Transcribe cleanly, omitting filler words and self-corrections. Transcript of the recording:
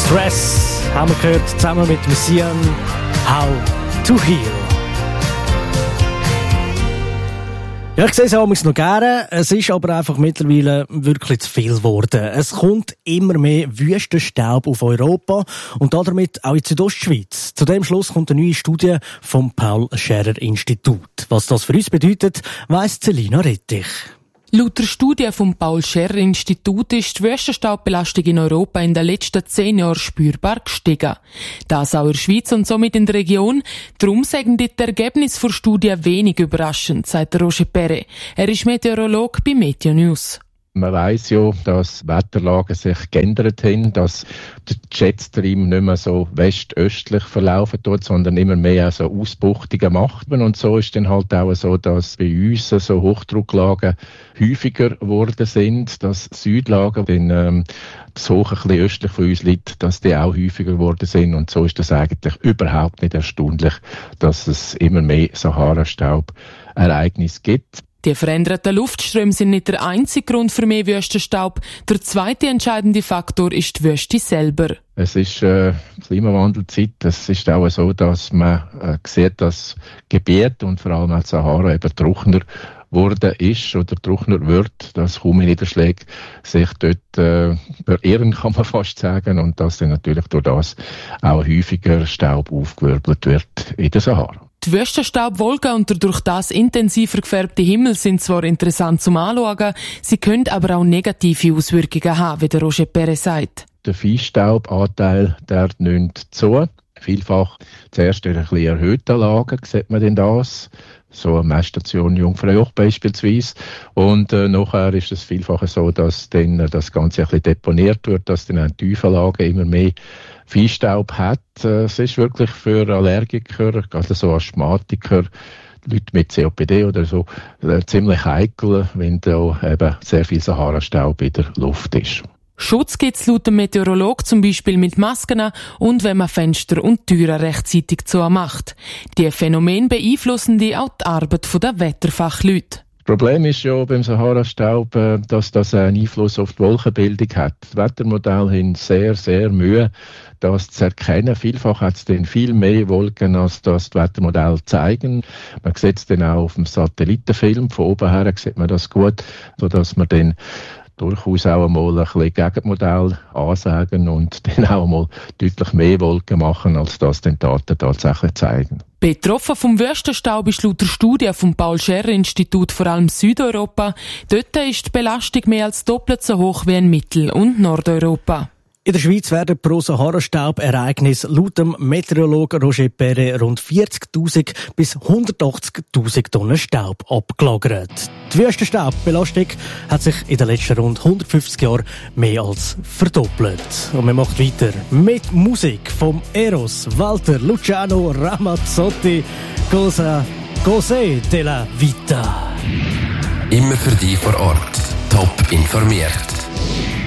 Stress haben wir gehört, zusammen mit dem Sian How to Heal. Ja, ich sehe es auch noch gerne. Es ist aber einfach mittlerweile wirklich zu viel geworden. Es kommt immer mehr Wüstenstaub auf Europa und damit auch in die Südostschweiz. Zu dem Schluss kommt eine neue Studie vom Paul-Scherrer-Institut. Was das für uns bedeutet, weiss Celina Rettich. Laut der Studie vom Paul-Scherrer-Institut ist die Wüstenstaubbelastung in Europa in den letzten 10 Jahren spürbar gestiegen. Das auch in der Schweiz und somit in der Region. Darum sagen die Ergebnisse der Studie wenig überraschend, sagt Roger Perret. Er ist Meteorologe bei Meteo News. Man weiss ja, dass Wetterlagen sich geändert haben, dass der Jetstream nicht mehr so westöstlich verlaufen tut, sondern immer mehr so Ausbuchtungen macht. Und so ist dann halt auch so, dass bei uns so Hochdrucklagen häufiger geworden sind, dass Südlagen, dann das Hoch ein bisschen östlich von uns liegt, dass die auch häufiger geworden sind. Und so ist das eigentlich überhaupt nicht erstaunlich, dass es immer mehr Sahara-Staub-Ereignisse gibt. Die veränderten Luftströme sind nicht der einzige Grund für mehr Wüstenstaub. Der zweite entscheidende Faktor ist die Wüste selber. Es ist Klimawandelzeit. Es ist auch so, dass man sieht, dass Gebiete und vor allem auch die Sahara eben trockener worden ist oder trockener wird, dass kaum Niederschläge sich dort verirren, kann man fast sagen, und dass dann natürlich durch das auch häufiger Staub aufgewirbelt wird in der Sahara. Die Wüstenstaubwolken und der durch das intensiver gefärbte Himmel sind zwar interessant zum Anschauen, sie können aber auch negative Auswirkungen haben, wie der Roger Perret sagt. Der Feinstaubanteil, der nimmt zu. Vielfach zuerst in ein bisschen erhöhten Lagen sieht man denn das. So eine Messstation Jungfraujoch beispielsweise. Und nachher ist es vielfach so, dass dann das Ganze ein bisschen deponiert wird, dass dann in tiefen Lagen immer mehr Feinstaub hat. Es ist wirklich für Allergiker, also so Asthmatiker, Leute mit COPD oder so, ziemlich heikel, wenn da eben sehr viel Sahara-Staub in der Luft ist. Schutz gibt es laut dem Meteorolog zum Beispiel mit Masken und wenn man Fenster und Türen rechtzeitig zumacht. Diese Phänomene beeinflussen auch die Arbeit der Wetterfachleute. Das Problem ist ja beim Sahara-Staub, dass das einen Einfluss auf die Wolkenbildung hat. Die Wettermodelle haben sehr, sehr Mühe, das zu erkennen. Vielfach hat es dann viel mehr Wolken, als das die Wettermodelle zeigen. Man sieht es dann auch auf dem Satellitenfilm. Von oben her sieht man das gut, sodass man dann durchaus auch einmal ein bisschen Gegenmodell ansagen und dann auch einmal deutlich mehr Wolken machen, als das die Daten tatsächlich zeigen. Betroffen vom Wüstenstaub ist laut der Studie vom Paul-Scherrer-Institut vor allem Südeuropa. Dort ist die Belastung mehr als doppelt so hoch wie in Mittel- und Nordeuropa. In der Schweiz werden pro Sahara-Staub-Ereignis laut dem Meteorologen Roger Perret rund 40.000 bis 180.000 Tonnen Staub abgelagert. Die Wüstenstaubbelastung hat sich in den letzten rund 150 Jahren mehr als verdoppelt. Und man macht weiter mit Musik vom Eros, Walter, Luciano Ramazzotti, Cosa della Vita. Immer für dich vor Ort. Top informiert.